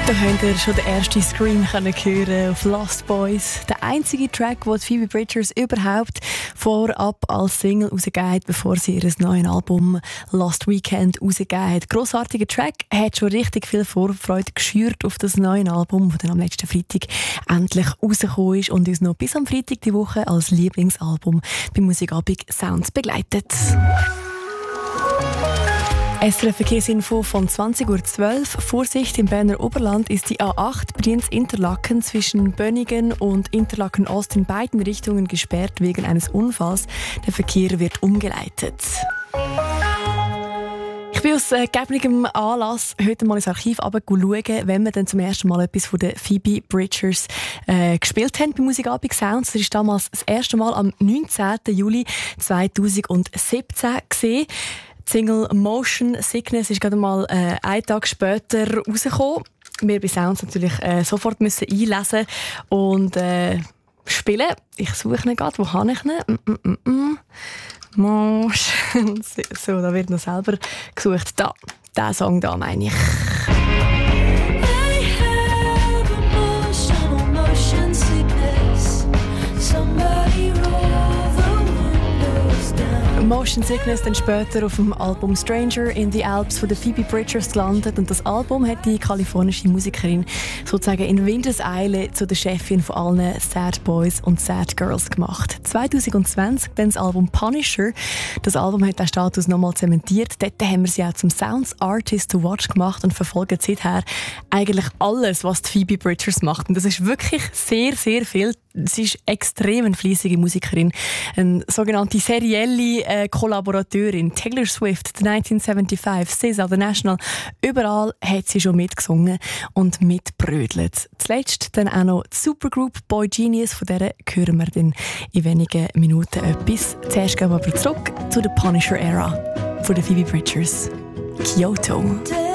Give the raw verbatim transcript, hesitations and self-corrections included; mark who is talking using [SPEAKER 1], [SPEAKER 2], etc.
[SPEAKER 1] Da habt ihr schon den ersten Scream können hören auf Lost Boys. Der einzige Track, den Phoebe Bridgers überhaupt vorab als Single rausgegeben hat, bevor sie ihr neues Album Last Weekend rausgegeben hat. Grossartiger Track, hat schon richtig viel Vorfreude geschürt auf das neue Album, das dann am letzten Freitag endlich rausgekommen ist und uns noch bis am Freitag die Woche als Lieblingsalbum bei Musikabend Sounds begleitet. S R F Verkehrsinfo von zwanzig Uhr zwölf. Vorsicht, im Berner Oberland ist die A acht Brienz-Interlaken zwischen Bönigen und Interlaken-Ost in beiden Richtungen gesperrt wegen eines Unfalls. Der Verkehr wird umgeleitet. Ich bin aus äh, gegebenem Anlass heute mal ins Archiv schauen, wenn wir dann zum ersten Mal etwas von den Phoebe Bridgers äh, gespielt haben bei Musikabend Sounds. Das war damals das erste Mal am neunzehnten Juli zweitausendsiebzehn gewesen. Die Single Motion Sickness ist gerade mal äh, einen Tag später rausgekommen. Wir bei Sounds natürlich äh, sofort müssen einlesen und äh, spielen. Ich suche ihn gerade. Wo habe ich ihn? Mm, mm, mm, mm. Motion. So, da wird noch selber gesucht. Da, der Song da meine ich. Motion Sickness dann später auf dem Album Stranger in the Alps von der Phoebe Bridgers gelandet, und das Album hat die kalifornische Musikerin sozusagen in Windeseile zu der Chefin von allen Sad Boys und Sad Girls gemacht. zwanzig zwanzig dann das Album Punisher. Das Album hat den Status nochmal zementiert. Dort haben wir sie auch zum Sounds Artist to Watch gemacht und verfolgen seither eigentlich alles, was die Phoebe Bridgers macht. Und das ist wirklich sehr, sehr viel. Sie ist extrem eine fleissige Musikerin, eine sogenannte serielle äh, Kollaborateurin. Taylor Swift, neunzehnhundertfünfundsiebzig, S Z A, The National, überall hat sie schon mitgesungen und mitbrödelt. Zuletzt dann auch noch die Supergroup Boy Genius, von der hören wir dann in wenigen Minuten etwas. Zuerst gehen wir aber zurück zu der Punisher-Ära von der Phoebe Bridgers. Kyoto.